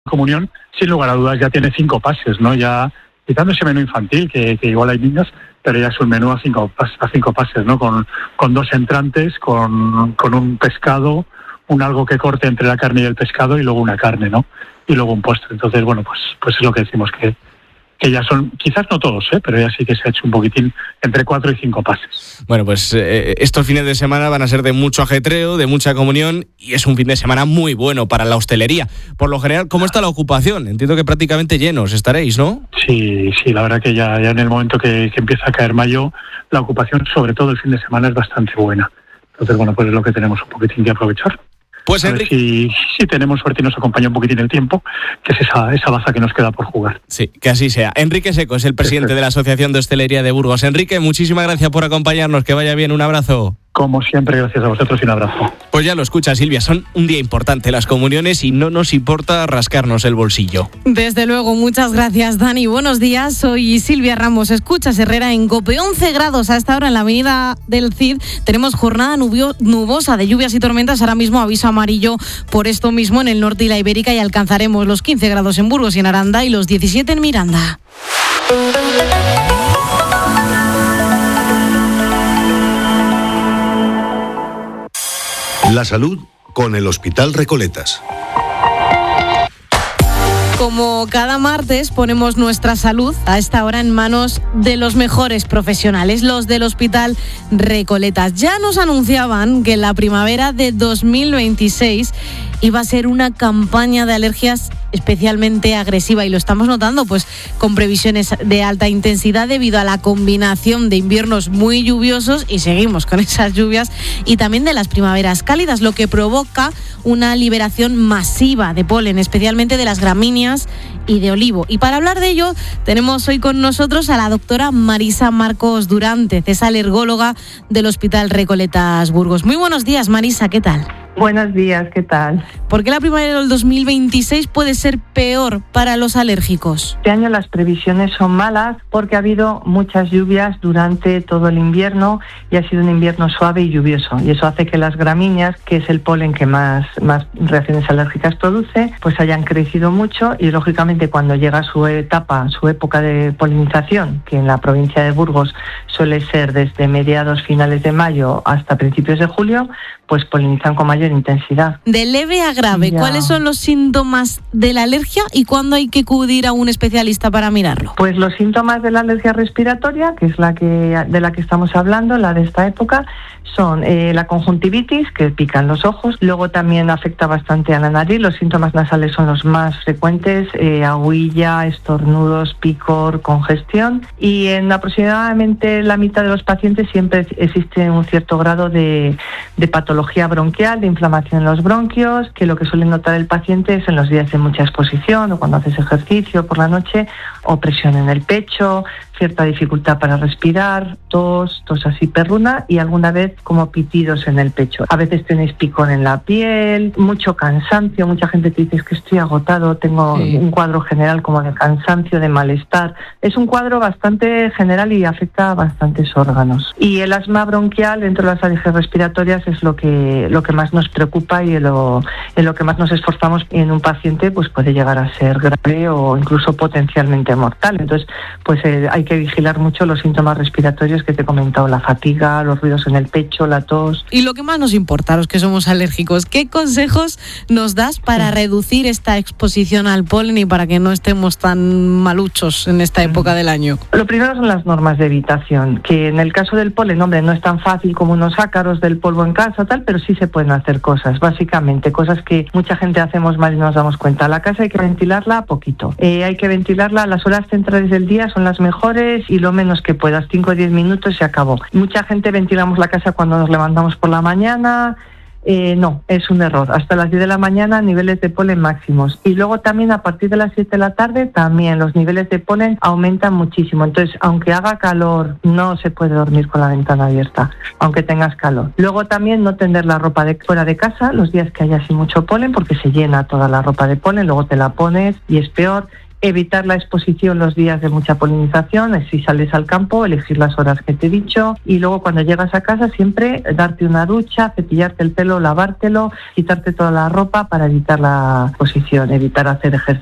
comunión, sin lugar a dudas, ya tiene 5 pases, ¿no? Ya quitando ese menú infantil, que igual hay niños, pero ya es un menú a cinco pases, ¿no? Con 2 entrantes, con un pescado, un algo que corte entre la carne y el pescado y luego una carne, ¿no? Y luego un postre. Entonces, bueno, pues es lo que decimos, que ya son, quizás no todos, pero ya sí que se ha hecho un poquitín entre 4 y 5 pases. Bueno, pues estos fines de semana van a ser de mucho ajetreo, de mucha comunión, y es un fin de semana muy bueno para la hostelería. Por lo general, ¿cómo está la ocupación? Entiendo que prácticamente llenos estaréis, ¿no? Sí, la verdad que ya en el momento que empieza a caer mayo, la ocupación, sobre todo el fin de semana, es bastante buena. Entonces, bueno, pues es lo que tenemos un poquitín que aprovechar. Pues Enrique, si tenemos suerte y nos acompaña un poquitín el tiempo, que es esa baza que nos queda por jugar. Sí, que así sea. Enrique Seco es el presidente de la Asociación de Hostelería de Burgos. Enrique, muchísimas gracias por acompañarnos, que vaya bien, un abrazo. Como siempre, gracias a vosotros y un abrazo. Pues ya lo escucha, Silvia, son un día importante las comuniones y no nos importa rascarnos el bolsillo. Desde luego, muchas gracias, Dani. Buenos días, soy Silvia Ramos. Escuchas Herrera en COPE. 11 grados a esta hora en la avenida del Cid. Tenemos jornada nubosa de lluvias y tormentas. Ahora mismo aviso amarillo por esto mismo en el norte y la Ibérica, y alcanzaremos los 15 grados en Burgos y en Aranda y los 17 en Miranda. La salud con el Hospital Recoletas. Como cada martes, ponemos nuestra salud a esta hora en manos de los mejores profesionales, los del Hospital Recoletas. Ya nos anunciaban que la primavera de 2026 iba a ser una campaña de alergias especialmente agresiva, y lo estamos notando pues con previsiones de alta intensidad debido a la combinación de inviernos muy lluviosos, y seguimos con esas lluvias, y también de las primaveras cálidas, lo que provoca una liberación masiva de polen, especialmente de las gramíneas y de olivo. Y para hablar de ello tenemos hoy con nosotros a la doctora Marisa Marcos Durante, es alergóloga del Hospital Recoletas Burgos. Muy buenos días, Marisa, ¿qué tal? Buenos días, ¿qué tal? ¿Por qué la primavera del 2026 puede ser peor para los alérgicos? Este año las previsiones son malas porque ha habido muchas lluvias durante todo el invierno y ha sido un invierno suave y lluvioso, y eso hace que las gramíneas, que es el polen que más reacciones alérgicas produce, pues hayan crecido mucho, y lógicamente cuando llega su época de polinización, que en la provincia de Burgos suele ser desde mediados, finales de mayo hasta principios de julio, pues polinizan con mayor intensidad. De leve a grave, ¿cuáles son los síntomas de la alergia y cuándo hay que acudir a un especialista para mirarlo? Pues los síntomas de la alergia respiratoria, que es de la que estamos hablando, la de esta época, son la conjuntivitis, que pican los ojos. Luego también afecta bastante a la nariz. Los síntomas nasales son los más frecuentes: ahuilla, estornudos, picor, congestión. Y en aproximadamente la mitad de los pacientes siempre existe un cierto grado de patología bronquial, de inflamación en los bronquios, que lo que suele notar el paciente es en los días de mucha exposición o cuando haces ejercicio por la noche, o presión en el pecho, cierta dificultad para respirar, tos así perruna, y alguna vez como pitidos en el pecho. A veces tenéis picor en la piel, mucho cansancio. Mucha gente te dice: es que estoy agotado, tengo un cuadro general como de cansancio, de malestar. Es un cuadro bastante general y afecta a bastantes órganos. Y el asma bronquial dentro de las alergias respiratorias es lo que más nos preocupa y en lo que más nos esforzamos, y en un paciente pues puede llegar a ser grave o incluso potencialmente mortal. Entonces pues hay que vigilar mucho los síntomas respiratorios que te he comentado: la fatiga, los ruidos en el pecho, la tos. Y lo que más nos importa a los que somos alérgicos, ¿qué consejos nos das para reducir esta exposición al polen y para que no estemos tan maluchos en esta época del año? Lo primero son las normas de evitación, que en el caso del polen, hombre, no es tan fácil como unos ácaros del polvo en casa, pero sí se pueden hacer cosas, básicamente cosas que mucha gente hacemos mal y no nos damos cuenta. La casa hay que ventilarla poquito, hay que ventilarla, las horas centrales del día son las mejores y lo menos que puedas, 5 o 10 minutos, se acabó. Mucha gente ventilamos la casa cuando nos levantamos por la mañana. No, es un error. Hasta las 10 de la mañana niveles de polen máximos, y luego también a partir de las 7 de la tarde también los niveles de polen aumentan muchísimo. Entonces, aunque haga calor, no se puede dormir con la ventana abierta, aunque tengas calor. Luego también no tender la ropa fuera de casa los días que haya así mucho polen, porque se llena toda la ropa de polen, luego te la pones y es peor. evitar la exposición los días de mucha polinización, si sales al campo, elegir las horas que te he dicho, y luego cuando llegas a casa siempre darte una ducha, cepillarte el pelo, lavártelo, quitarte toda la ropa para evitar la exposición, evitar hacer ejercicio